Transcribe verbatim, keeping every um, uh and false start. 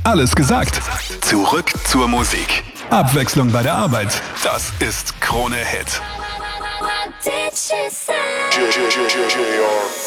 Alles gesagt. Zurück zur Musik. Abwechslung bei der Arbeit. Das ist Krone Hit.